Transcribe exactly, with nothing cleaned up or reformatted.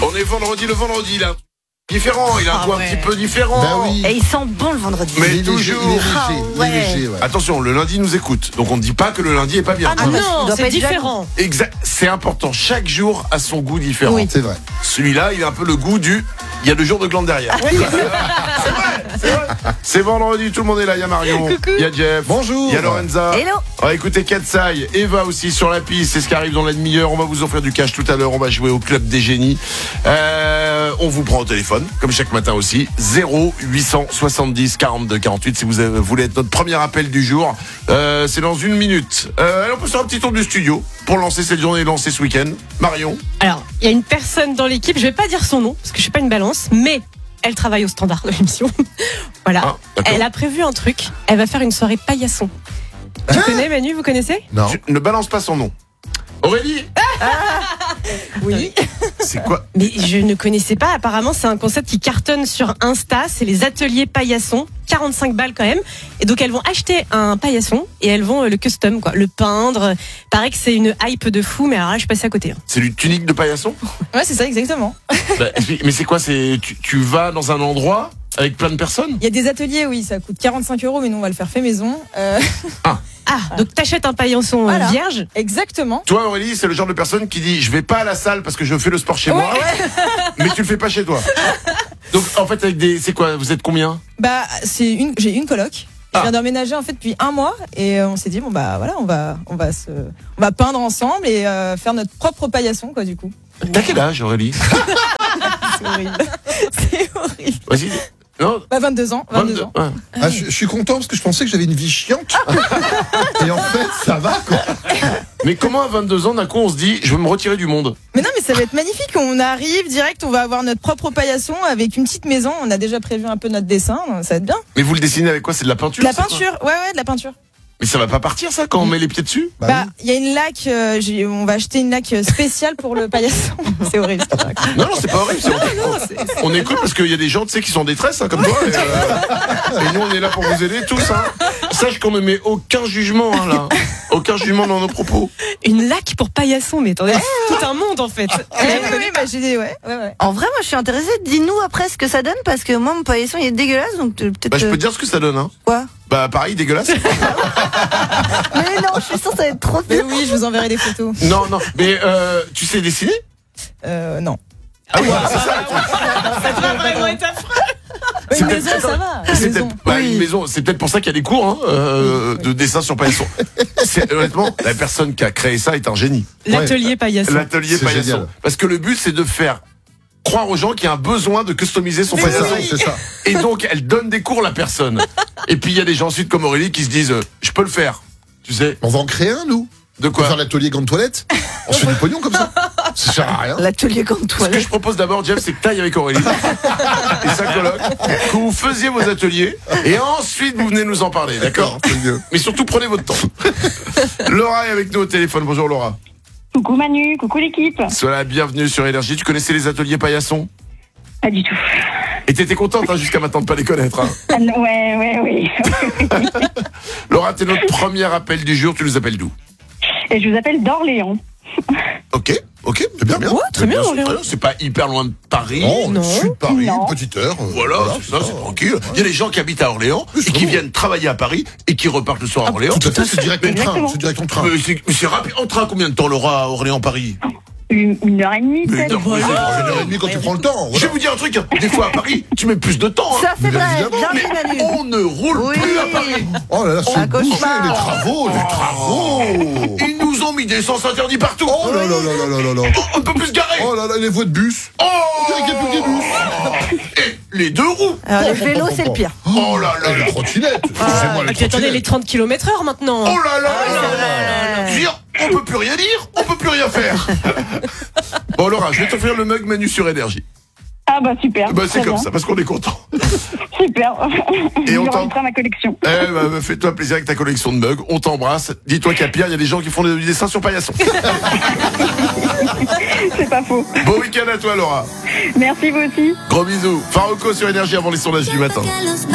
On est vendredi, le vendredi, là. Différent, il a un Ah goût ouais. un petit peu différent. Bah oui. Et il sent bon le vendredi. Mais Il est léger, toujours. il est léger, Ah il est ouais. léger, ouais. Attention, le lundi nous écoute, donc on ne dit pas que le lundi est pas bien. Ah Ah bah, tu non, dois pas c'est être jaloux. différent. Exact, c'est important. Chaque jour a son goût différent. Oui. C'est vrai. Celui-là, il a un peu le goût du. Il y a deux jours de glande derrière. c'est vrai, c'est vrai. C'est vendredi, tout le monde est là. Il y a Marion, il y a Jeff, Bonjour. il y a Lorenza. Hello. On va écouter Katsai, Eva aussi sur la piste. C'est ce qui arrive dans la demi-heure. On va vous offrir du cash tout à l'heure. On va jouer au club des génies. Euh, on vous prend au téléphone, comme chaque matin aussi. zéro huit cent soixante-dix quarante-deux quarante-huit si vous avez- voulez être notre premier appel du jour. Euh, c'est dans une minute. Euh, on peut faire un petit tour du studio pour lancer cette journée et lancer ce week-end. Marion. Alors, il y a une personne dans l'équipe, je vais pas dire son nom, parce que je suis pas une balance, mais elle travaille au standard de l'émission. Voilà. Ah, d'accord. Elle a prévu un truc. Elle va faire une soirée paillasson. Tu connais Manu, vous connaissez? Non. Tu ne balance pas son nom. Aurélie, Oui. c'est quoi? Mais je ne connaissais pas. Apparemment, c'est un concept qui cartonne sur Insta. C'est les ateliers paillasson. quarante-cinq balles quand même. Et donc, elles vont acheter un paillasson et elles vont euh, le custom, quoi. Le peindre. Paraît que c'est une hype de fou, mais alors là, je suis passée à côté. hein. C'est une tunique de paillasson? Ouais, c'est ça, exactement. Bah, explique- mais c'est quoi? C'est tu, tu vas dans un endroit avec plein de personnes? Il y a des ateliers, oui, ça coûte quarante-cinq euros, mais nous, on va le faire fait maison. Euh, Ah, donc t'achètes un paillasson euh, Voilà. vierge. exactement. Toi, Aurélie, c'est le genre de personne qui dit je vais pas à la salle parce que je fais le sport chez moi, mais tu le fais pas chez toi. Donc en fait, avec des, c'est quoi? Vous êtes combien? Bah, c'est une, j'ai une coloc. Je Ah. viens d'emménager en fait depuis un mois et euh, on s'est dit bon bah voilà, on va, on va se, on va peindre ensemble et euh, faire notre propre paillasson quoi du coup. T'as quel âge, Aurélie? C'est horrible. C'est horrible. Vas-y. Non. Bah vingt-deux ans, vingt-deux ans. Ouais. Ah, je, je suis content parce que je pensais que j'avais une vie chiante. Et en fait, ça va quoi. Mais comment à vingt-deux ans d'un coup on se dit je veux me retirer du monde? Mais non, mais ça va être magnifique. On arrive direct, on va avoir notre propre paillasson avec une petite maison. On a déjà prévu un peu notre dessin, ça va être bien. Mais vous le dessinez avec quoi? C'est de la peinture? De la c'est quoi? peinture, ouais ouais, de la peinture. Mais ça va pas partir ça quand on met les pieds dessus? Bah, Bah, oui. il y a une laque, euh, j'ai- on va acheter une laque spéciale pour le paillasson. C'est horrible. ce que je raconte. Non, non, c'est pas horrible. c'est- On écoute parce qu'il y a des gens, tu sais, qui sont en détresse, hein, comme toi. Et, euh, et nous, on est là pour vous aider tous. Hein. Sache qu'on ne met aucun jugement, hein, là. Aucun jugement dans nos propos. Une laque pour paillasson, mais attendez, c'est tout un monde en fait. Eh oui, oui, bah, j'ai des, ouais, ouais, ouais. En vrai, moi, je suis intéressée. Dis-nous après ce que ça donne, parce que moi, mon paillasson, il est dégueulasse, donc euh, peut-être. Bah, je peux euh, te dire ce que ça donne. Hein. Quoi? Bah, pareil, dégueulasse. Mais non, je suis sûre que ça va être trop Mais bien. oui, je vous enverrai des photos. Non, non. Mais euh, tu sais dessiner? Euh, non. Ah oui, c'est ça. Ça doit vraiment être affreux. Une C'est maison, peut-être- ça va. C'est Une maison. peut-être bah, une maison. C'est peut-être pour ça qu'il y a des cours hein, euh, de dessin sur paillasson. C'est- Honnêtement, la personne qui a créé ça est un génie. L'atelier paillasson. L'atelier C'est paillasson. génial. Parce que le but, c'est de faire croire aux gens qu'il y a un besoin de customiser son C'est ça, paillasson. c'est ça. Et donc, elle donne des cours, la personne. Et puis, il y a des gens ensuite comme Aurélie qui se disent, euh, je peux le faire. Tu sais, On va en créer un, nous. de On va faire quoi? l'atelier grande toilette. On se fait du pognon comme ça. Ça sert à rien. L'atelier comme Ce que toilette. je propose d'abord, Jeff, c'est que t'ailles avec Aurélie et sa coloc, que vous faisiez vos ateliers, et ensuite vous venez nous en parler, d'accord? C'est mieux. Mais surtout, prenez votre temps. Laura est avec nous au téléphone. Bonjour Laura. Coucou Manu, coucou l'équipe. Sois la bienvenue sur Énergie. Tu connaissais les ateliers paillasson? Pas du tout. Et t'étais contente hein, jusqu'à maintenant de pas les connaître. Hein. Ah, non, ouais, ouais, oui. Laura, t'es notre premier appel du jour. Tu nous appelles d'où? Et je vous appelle d'Orléans. Ok, ok, c'est bien, bien. Ouais, très bien, c'est Orléans. très bien. C'est pas hyper loin de Paris. Non, Non. je suis de Paris, Non. une petite heure. euh, Voilà, c'est ça, c'est tranquille. Il y a des gens qui habitent à Orléans Oui, et c'est qui bon. viennent travailler à Paris et qui repartent le soir à Orléans. Tout à fait, c'est direct en train. Exactement. C'est direct en train. Mais c'est, mais c'est rapide. En train, combien de temps, Laura, à Orléans-Paris? Une, une heure et demie, Mais peut-être. non, mais c'est- Une heure et demie quand tu prends le temps. Je vais Voilà. vous dire un truc, hein. Des fois à Paris, tu mets plus de temps. hein. Ça, c'est Mais vrai. évidemment, Bien Mais dit, Manu. on ne roule Oui. plus à Paris. Oh là là, Un c'est bouché, cauchemar. les travaux, les travaux. Ils nous ont mis des sens interdits partout. Oh là là là là là là là. Oh, on ne peut plus se garer. Oh là là, les voies de bus. Oh, On dirait qu'il n'y a plus que des bus. Et les deux roues. Alors, le vélo, c'est le pire. Oh là là Et là. les trottinettes. Excusez-moi, Et les puis attendez, trottinettes. les trente kilomètres heure maintenant. Oh là là là là. Ouais. Je veux dire, on peut plus rien dire, on peut plus rien faire. Bon Laura, je vais t'offrir le mug Manu sur Énergie. Ah bah super. Bah c'est très comme bien. ça, parce qu'on est content. Super. Et on je t'en- rentre à ma collection. Eh bah, fais-toi plaisir avec ta collection de mugs, on t'embrasse. Dis-toi qu'à Pierre, il y a des gens qui font des dessins sur paillasson. C'est pas faux. Bon week-end à toi Laura. Merci vous aussi. Gros bisous. Farouko sur Énergie avant les sondages du matin.